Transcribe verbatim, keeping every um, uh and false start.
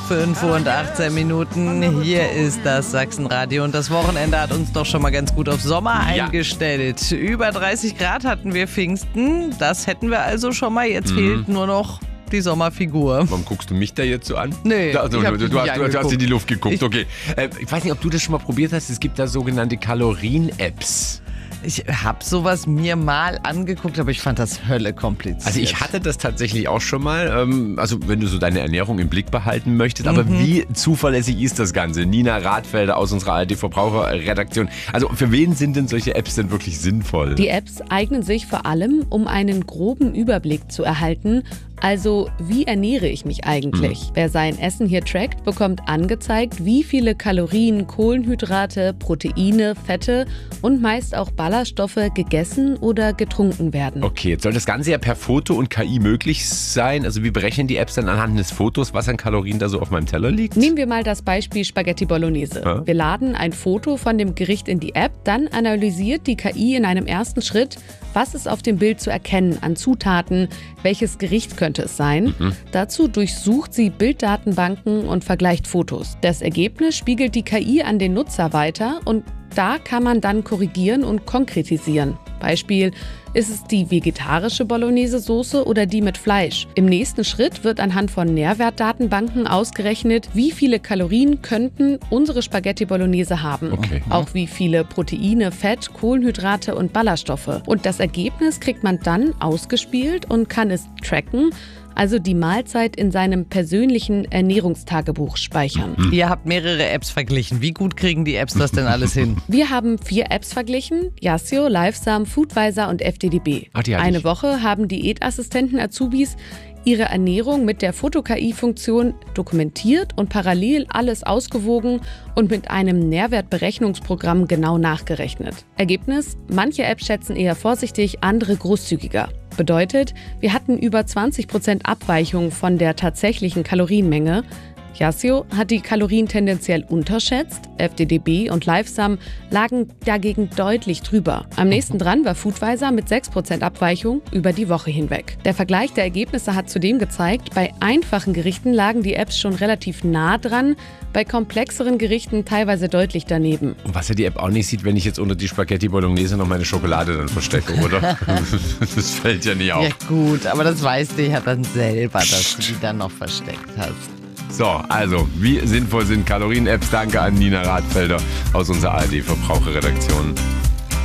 fünf Uhr und achtzehn Minuten. Hier ist das Sachsenradio und das Wochenende hat uns doch schon mal ganz gut auf Sommer Ja. eingestellt. Über dreißig Grad hatten wir Pfingsten. Das hätten wir also schon mal. Jetzt Mhm. fehlt nur noch die Sommerfigur. Warum guckst du mich da jetzt so an? Nee, Da, also, ich hab du, dich du, nicht hast, du hast angeguckt. in die Luft geguckt, Ich- okay. Äh, ich weiß nicht, ob du das schon mal probiert hast. Es gibt da sogenannte Kalorien-Apps. Ich habe sowas mir mal angeguckt, aber ich fand das Hölle kompliziert. Also ich hatte das tatsächlich auch schon mal, ähm, also wenn du so deine Ernährung im Blick behalten möchtest, aber wie zuverlässig ist das Ganze? Nina Radfelder aus unserer A R D-Verbraucherredaktion. Also für wen sind denn solche Apps denn wirklich sinnvoll? Die Apps eignen sich vor allem, um einen groben Überblick zu erhalten. Also, wie ernähre ich mich eigentlich? Wer sein Essen hier trackt, bekommt angezeigt, wie viele Kalorien, Kohlenhydrate, Proteine, Fette und meist auch Ballaststoffe gegessen oder getrunken werden. Okay, jetzt soll das Ganze ja per Foto und K I möglich sein. Also wie berechnen die Apps dann anhand des Fotos, was an Kalorien da so auf meinem Teller liegt? Nehmen wir mal das Beispiel Spaghetti Bolognese. Ja. Wir laden ein Foto von dem Gericht in die App, dann analysiert die K I in einem ersten Schritt, was ist auf dem Bild zu erkennen an Zutaten, welches Gericht könnte es sein. Dazu durchsucht sie Bilddatenbanken und vergleicht Fotos. Das Ergebnis spiegelt die K I an den Nutzer weiter und da kann man dann korrigieren und konkretisieren. Beispiel, ist es die vegetarische Bolognese-Soße oder die mit Fleisch? Im nächsten Schritt wird anhand von Nährwertdatenbanken ausgerechnet, wie viele Kalorien könnten unsere Spaghetti Bolognese haben. Okay. Auch wie viele Proteine, Fett, Kohlenhydrate und Ballaststoffe. Und das Ergebnis kriegt man dann ausgespielt und kann es tracken, also die Mahlzeit in seinem persönlichen Ernährungstagebuch speichern. Ihr habt mehrere Apps verglichen. Wie gut kriegen die Apps das denn alles hin? Wir haben vier Apps verglichen: Yassio, Livesum, Foodvisor und F D D B. Ach, die hatte Eine ich. Woche haben Diätassistenten Azubis ihre Ernährung mit der Foto-K I-Funktion dokumentiert und parallel alles ausgewogen und mit einem Nährwertberechnungsprogramm genau nachgerechnet. Ergebnis: Manche Apps schätzen eher vorsichtig, andere großzügiger. Bedeutet, wir hatten über zwanzig Prozent Abweichung von der tatsächlichen Kalorienmenge. Yassio hat die Kalorien tendenziell unterschätzt, F D D B und Livesum lagen dagegen deutlich drüber. Am nächsten dran war Foodvisor mit sechs Prozent Abweichung über die Woche hinweg. Der Vergleich der Ergebnisse hat zudem gezeigt, bei einfachen Gerichten lagen die Apps schon relativ nah dran, bei komplexeren Gerichten teilweise deutlich daneben. Und was ja die App auch nicht sieht, wenn ich jetzt unter die Spaghetti Bolognese noch meine Schokolade dann verstecke, oder? Das fällt ja nicht auf. Ja gut, aber das weißt du ja dann selber, dass du die dann noch versteckt hast. So, also, wie sinnvoll sind Kalorien-Apps? Danke an Nina Radfelder aus unserer A R D-Verbraucherredaktion.